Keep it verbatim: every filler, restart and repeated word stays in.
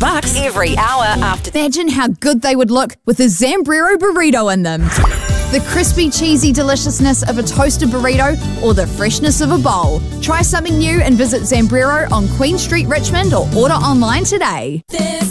bucks every hour after. Imagine how good they would look with a Zambrero burrito in them. The crispy, cheesy deliciousness of a toasted burrito or the freshness of a bowl. Try something new and visit Zambrero on Queen Street, Richmond, or order online today. This